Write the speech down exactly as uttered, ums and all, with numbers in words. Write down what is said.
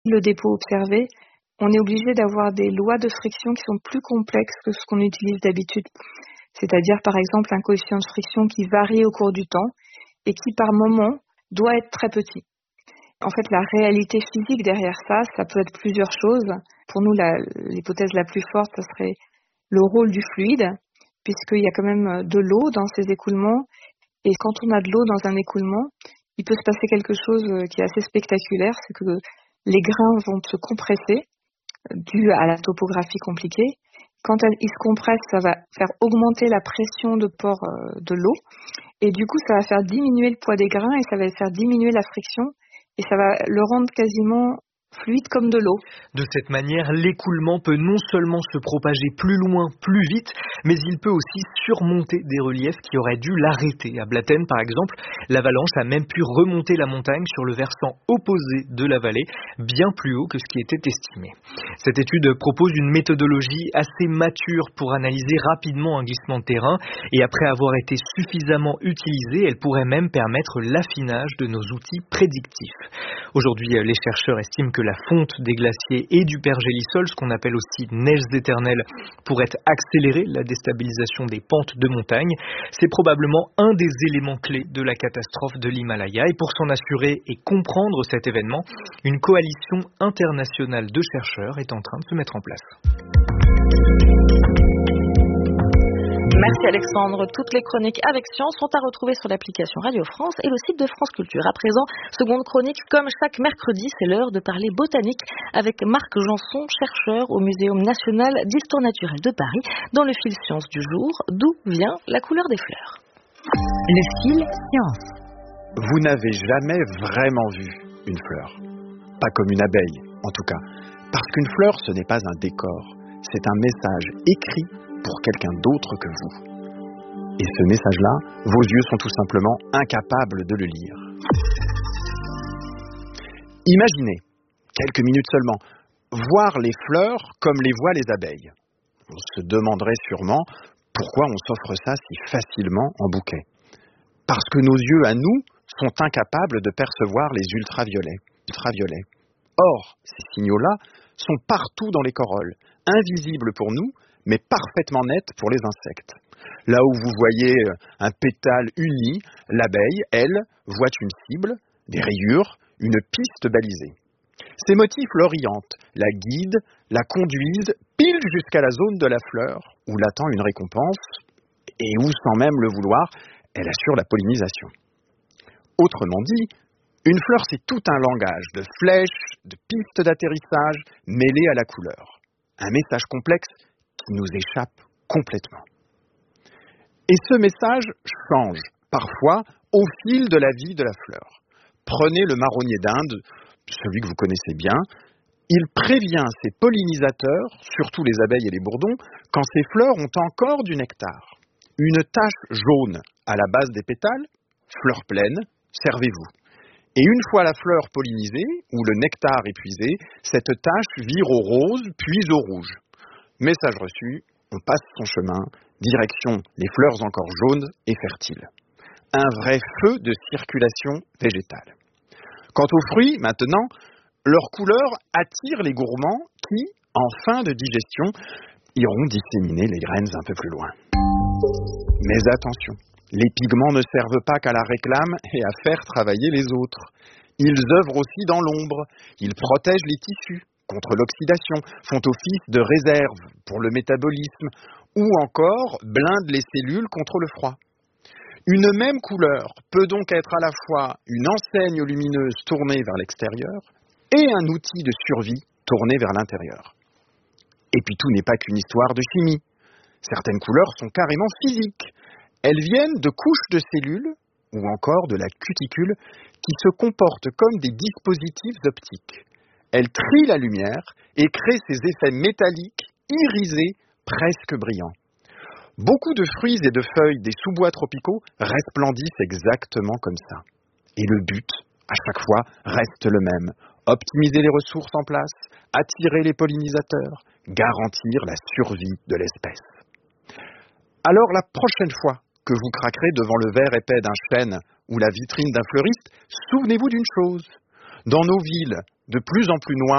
le dépôt observé, on est obligé d'avoir des lois de friction qui sont plus complexes que ce qu'on utilise d'habitude. C'est-à-dire, par exemple, un coefficient de friction qui varie au cours du temps et qui, par moment, doit être très petit. En fait, la réalité physique derrière ça, ça peut être plusieurs choses. Pour nous, la, l'hypothèse la plus forte, ce serait le rôle du fluide, puisqu'il y a quand même de l'eau dans ces écoulements. Et quand on a de l'eau dans un écoulement, il peut se passer quelque chose qui est assez spectaculaire, c'est que les grains vont se compresser, dû à la topographie compliquée. Quand ils se compressent, ça va faire augmenter la pression de port de l'eau. Et du coup, ça va faire diminuer le poids des grains et ça va faire diminuer la friction. Et ça va le rendre quasiment fluide comme de l'eau. De cette manière, l'écoulement peut non seulement se propager plus loin, plus vite, mais il peut aussi surmonter des reliefs qui auraient dû l'arrêter. À Blatten, par exemple, l'avalanche a même pu remonter la montagne sur le versant opposé de la vallée, bien plus haut que ce qui était estimé. Cette étude propose une méthodologie assez mature pour analyser rapidement un glissement de terrain, et après avoir été suffisamment utilisée, elle pourrait même permettre l'affinage de nos outils prédictifs. Aujourd'hui, les chercheurs estiment que la fonte des glaciers et du pergélisol, ce qu'on appelle aussi neiges éternelles, pourrait accélérer la déstabilisation des pentes de montagne. C'est probablement un des éléments clés de la catastrophe de l'Himalaya. Et pour s'en assurer et comprendre cet événement, une coalition internationale de chercheurs est en train de se mettre en place. Merci Alexandre. Toutes les chroniques avec science sont à retrouver sur l'application Radio France et le site de France Culture. À présent, seconde chronique, comme chaque mercredi, c'est l'heure de parler botanique avec Marc Janson, chercheur au Muséum national d'histoire naturelle de Paris, dans le fil science du jour, d'où vient la couleur des fleurs. Le fil science. Vous n'avez jamais vraiment vu une fleur. Pas comme une abeille, en tout cas. Parce qu'une fleur, ce n'est pas un décor. C'est un message écrit pour quelqu'un d'autre que vous. Et ce message-là, vos yeux sont tout simplement incapables de le lire. Imaginez, quelques minutes seulement, voir les fleurs comme les voient les abeilles. On se demanderait sûrement pourquoi on s'offre ça si facilement en bouquet. Parce que nos yeux, à nous, sont incapables de percevoir les ultraviolets. ultraviolets. Or, ces signaux-là sont partout dans les corolles, invisibles pour nous, mais parfaitement nette pour les insectes. Là où vous voyez un pétale uni, l'abeille, elle, voit une cible, des rayures, une piste balisée. Ces motifs l'orientent, la guident, la conduisent pile jusqu'à la zone de la fleur, où l'attend une récompense, et où, sans même le vouloir, elle assure la pollinisation. Autrement dit, une fleur, c'est tout un langage de flèches, de pistes d'atterrissage, mêlées à la couleur. Un message complexe qui nous échappe complètement. Et ce message change, parfois, au fil de la vie de la fleur. Prenez le marronnier d'Inde, celui que vous connaissez bien. Il prévient ses pollinisateurs, surtout les abeilles et les bourdons, quand ces fleurs ont encore du nectar. Une tache jaune à la base des pétales, fleur pleine, servez-vous. Et une fois la fleur pollinisée, ou le nectar épuisé, cette tache vire au rose, puis au rouge. Message reçu, on passe son chemin, direction les fleurs encore jaunes et fertiles. Un vrai feu de circulation végétale. Quant aux fruits, maintenant, leur couleur attire les gourmands qui, en fin de digestion, iront disséminer les graines un peu plus loin. Mais attention, les pigments ne servent pas qu'à la réclame et à faire travailler les autres. Ils œuvrent aussi dans l'ombre, ils protègent les tissus contre l'oxydation, font office de réserve pour le métabolisme, ou encore blindent les cellules contre le froid. Une même couleur peut donc être à la fois une enseigne lumineuse tournée vers l'extérieur et un outil de survie tourné vers l'intérieur. Et puis tout n'est pas qu'une histoire de chimie. Certaines couleurs sont carrément physiques. Elles viennent de couches de cellules, ou encore de la cuticule, qui se comportent comme des dispositifs optiques. Elle trie la lumière et crée ces effets métalliques, irisés, presque brillants. Beaucoup de fruits et de feuilles des sous-bois tropicaux resplendissent exactement comme ça. Et le but, à chaque fois, reste le même. Optimiser les ressources en place, attirer les pollinisateurs, garantir la survie de l'espèce. Alors la prochaine fois que vous craquerez devant le verre épais d'un chêne ou la vitrine d'un fleuriste, souvenez-vous d'une chose. Dans nos villes, de plus en plus noires,